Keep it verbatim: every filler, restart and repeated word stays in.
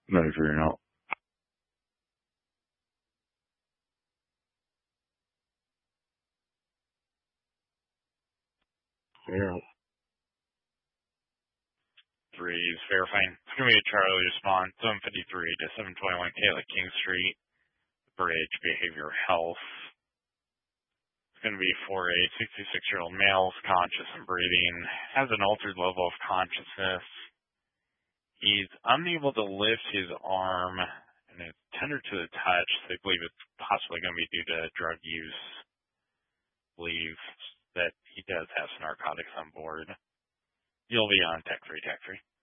Measuring out. Yeah. Threes, verifying. It's going to be a Charlie response, seven fifty-three to seven twenty-one Kayla King Street, Bridge, Behavioral Health. It's going to be for a sixty-six-year-old male, conscious and breathing, has an altered level of consciousness. He's unable to lift his arm, and it's tender to the touch. So they believe it's possibly going to be due to drug use. Believe that he does have some narcotics on board. You'll be on tech three, tech three.